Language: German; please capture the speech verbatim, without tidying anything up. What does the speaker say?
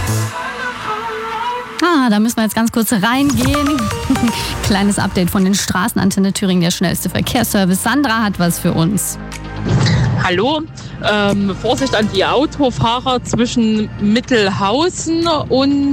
Ah, da müssen wir jetzt ganz kurz reingehen. Kleines Update von den Straßenantenne Thüringen, der schnellste Verkehrsservice. Sandra hat was für uns. Hallo, ähm, Vorsicht an die Autofahrer zwischen Mittelhausen und